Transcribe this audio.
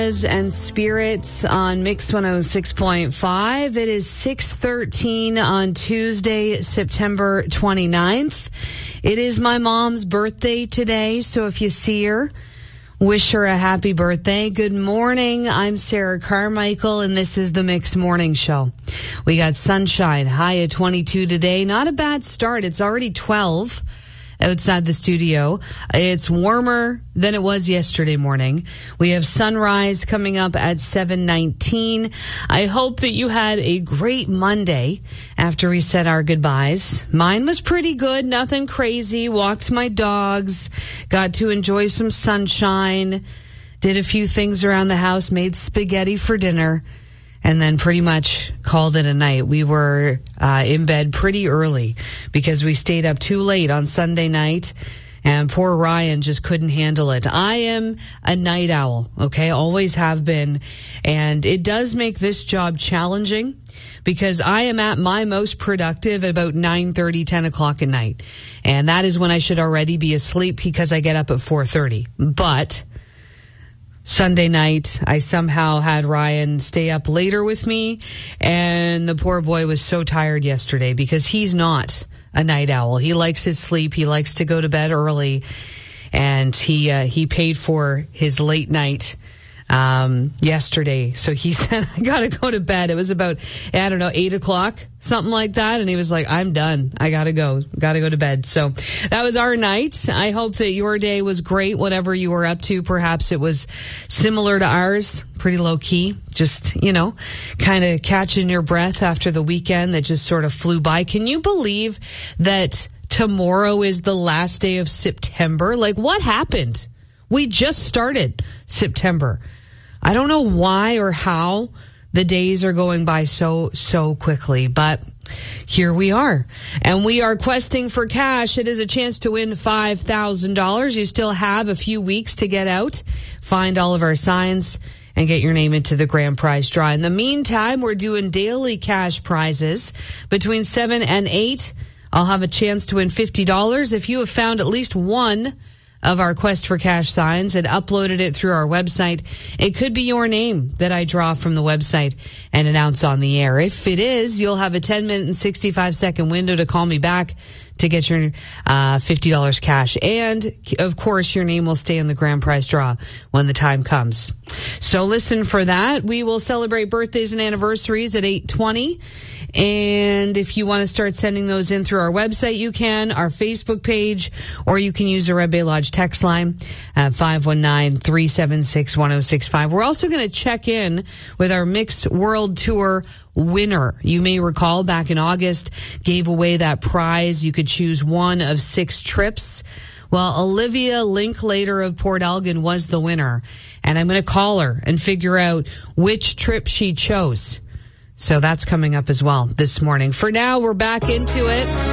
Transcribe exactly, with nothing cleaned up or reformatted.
And Spirits on Mix one oh six point five. It is six thirteen on Tuesday, September twenty-ninth. It is my mom's birthday today, so if you see her, wish her a happy birthday. Good morning. I'm Sarah Carmichael, and this is the Mix Morning Show. We got sunshine, high at twenty-two today. Not a bad start. It's already twelve outside the studio. It's warmer than it was yesterday morning. We have sunrise coming up at seven nineteen. I hope that you had a great Monday after we said our goodbyes. Mine was pretty good, nothing crazy. Walked my dogs, got to enjoy some sunshine, did a few things around the house, made spaghetti for dinner, and then pretty much called it a night. We were uh, in bed pretty early because we stayed up too late on Sunday night, and poor Ryan just couldn't handle it. I am a night owl, okay? Always have been. And it does make this job challenging because I am at my most productive at about nine thirty, ten o'clock at night. And that is when I should already be asleep because I get up at four thirty. But Sunday night, I somehow had Ryan stay up later with me, and the poor boy was so tired yesterday because he's not a night owl. He likes his sleep. He likes to go to bed early, and he uh, he paid for his late night um, yesterday. So he said, I got to go to bed. It was about, I don't know, eight o'clock, something like that. And he was like, I'm done. I got to go. Got to go to bed. So that was our night. I hope that your day was great, whatever you were up to. Perhaps it was similar to ours, pretty low key. Just, you know, kind of catching your breath after the weekend that just sort of flew by. Can you believe that tomorrow is the last day of September? Like, what happened? We just started September. I don't know why or how the days are going by so, so quickly, but here we are. And we are questing for cash. It is a chance to win five thousand dollars. You still have a few weeks to get out, find all of our signs, and get your name into the grand prize draw. In the meantime, we're doing daily cash prizes. Between seven and eight, I'll have a chance to win fifty dollars. If you have found at least one of our Quest for Cash signs and uploaded it through our website, it could be your name that I draw from the website and announce on the air. If it is, you'll have a ten minute and sixty-five second window to call me back to get your uh, fifty dollars cash. And, of course, your name will stay in the grand prize draw when the time comes. So listen for that. We will celebrate birthdays and anniversaries at eight twenty. And if you want to start sending those in through our website, you can, our Facebook page, or you can use the Red Bay Lodge text line at five one nine, three seven six, one oh six five. We're also going to check in with our Mixed World Tour winner. You may recall back in August, gave away that prize. You could choose one of six trips. Well, Olivia Linklater of Port Elgin was the winner, and I'm going to call her and figure out which trip she chose. So that's coming up as well this morning. For now, we're back into it.